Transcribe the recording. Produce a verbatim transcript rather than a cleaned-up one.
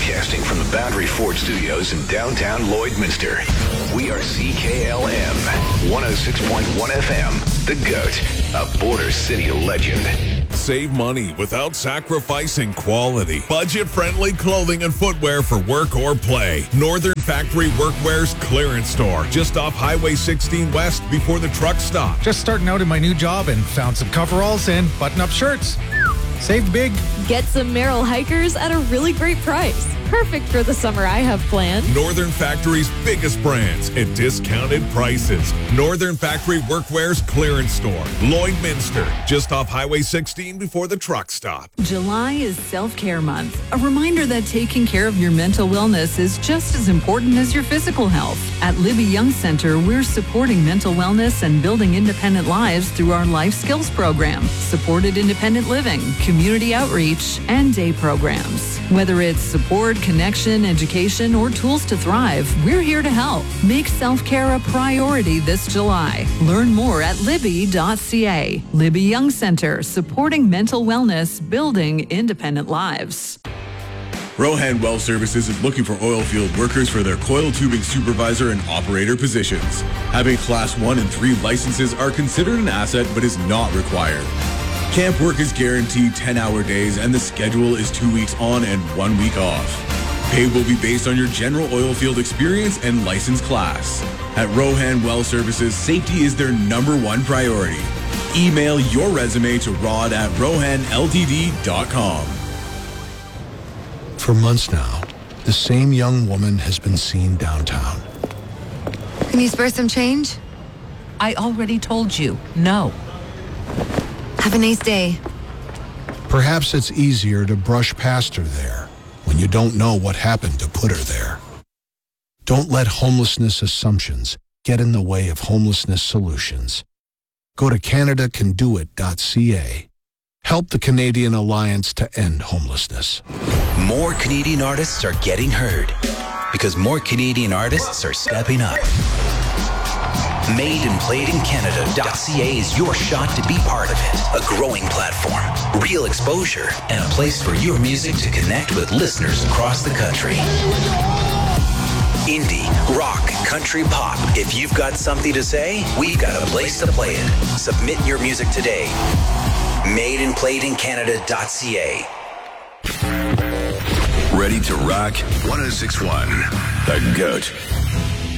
Broadcasting from the Boundary Ford Studios in downtown Lloydminster. We are C K L M, one oh six point one F M, The Goat, a Border City legend. Save money without sacrificing quality. Budget-friendly clothing and footwear for work or play. Northern Factory Workwear's clearance store, just off Highway sixteen West before the truck stop. Just starting out in my new job and found some coveralls and button-up shirts. Saved big. Get some Merrill Hikers at a really great price. Perfect for the summer I have planned. Northern Factory's biggest brands at discounted prices. Northern Factory Workwear's clearance store, Lloydminster, just off Highway sixteen before the truck stop. July is Self-Care Month, a reminder that taking care of your mental wellness is just as important as your physical health. At Libby Young Center, we're supporting mental wellness and building independent lives through our life skills program, supported independent living, community outreach, and day programs. Whether it's support, connection, education, or tools to thrive, we're here to help. Make self-care a priority this July. Learn more at libby dot c a. Libby Young Center, supporting mental wellness, building independent lives. Rohan Well Services is looking for oil field workers for their coil tubing supervisor and operator positions. Having class one and three licenses are considered an asset but is not required. Camp work is guaranteed ten-hour days, and the schedule is two weeks on and one week off. Pay will be based on your general oil field experience and license class. At Rohan Well Services, safety is their number one priority. Email your resume to rod at rohan l t d dot com. For months now, the same young woman has been seen downtown. Can you spare some change? I already told you, no. Have a nice day. Perhaps it's easier to brush past her there when you don't know what happened to put her there. Don't let homelessness assumptions get in the way of homelessness solutions. Go to canada can do it dot c a. Help the Canadian Alliance to end homelessness. More Canadian artists are getting heard because more Canadian artists are stepping up. Made and Played in Canada dot c a is your shot to be part of it. A growing platform, real exposure, and a place for your music to connect with listeners across the country. Indie, rock, country, pop. If you've got something to say, we've got a place to play it. Submit your music today. Made and Played in Canada dot c a. Ready to rock? one oh six point one, The Goat.